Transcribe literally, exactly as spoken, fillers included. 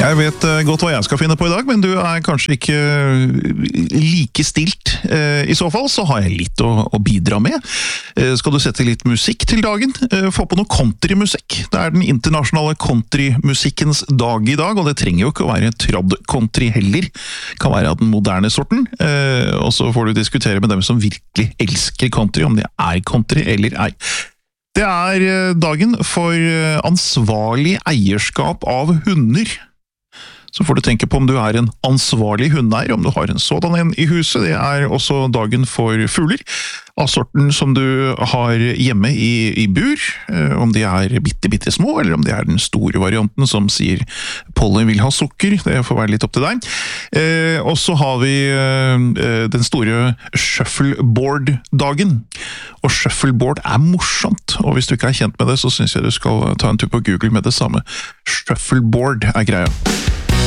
Jeg vet godt hva jeg skal finne på i dag, men du er kanskje ikke like stilt. I så fall så har jeg litt å, å bidra med. Skal du sette litt musikk til dagen? Få på noe countrymusikk. Det er den internasjonale countrymusikkens dag i dag, og det trenger jo ikke å være tradd country heller. Det kan være av den moderne sorten. Og så får du diskutere med dem som virkelig elsker country, om det er country eller ei. Det er dagen for ansvarlig eierskap av hunder. Så får du tenke på om du er en ansvarlig hundeeier, om du har en sådan en i huset. Det er også dagen for fugler, av sorten som du har hjemme i, i bur, om de er bitte, bitte små, eller om det er den store varianten som sier Polly vil ha sukker. Det får være litt opp til deg. Eh, og så har vi eh, den store shuffleboard-dagen. Og shuffleboard er morsomt, og hvis du ikke er kjent med det, så synes jeg du skal ta en tur på Google med det samme. Shuffleboard er greia.